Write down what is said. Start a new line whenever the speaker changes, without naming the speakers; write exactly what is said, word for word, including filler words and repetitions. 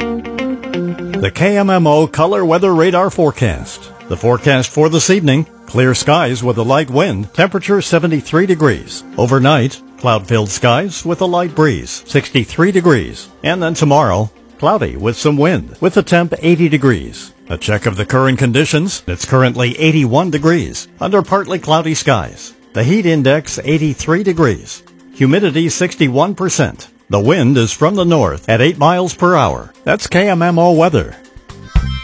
The K M M O Color Weather Radar Forecast. The forecast for this evening: clear skies with a light wind, temperature seventy-three degrees. Overnight, cloud-filled skies with a light breeze, sixty-three degrees. And then tomorrow, cloudy with some wind, with a temp eighty degrees. A check of the current conditions: it's currently eighty-one degrees, under partly cloudy skies. The heat index eighty-three degrees. Humidity sixty-one percent. The wind is from the north at eight miles per hour. That's K M M O weather.